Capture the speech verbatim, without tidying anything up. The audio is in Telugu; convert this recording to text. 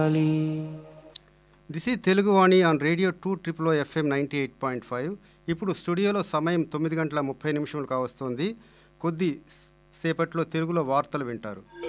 దిస్ ఈ Teluguvani on radio two triple oh FM ninety eight point five. ఇప్పుడు స్టూడియోలో సమయం తొమ్మిది గంటల ముప్పై నిమిషములు కావస్తుంది. కొద్ది సేపట్లో తెలుగులో వార్తలు వింటారు.